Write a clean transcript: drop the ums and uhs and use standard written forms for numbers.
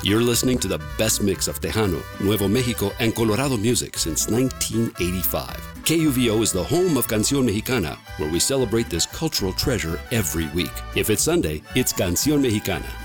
You're listening to the best mix of Tejano, Nuevo Mexico, and Colorado music since 1985. KUVO is the home of Canción Mexicana, where we celebrate this cultural treasure every week. If it's Sunday, it's Canción Mexicana.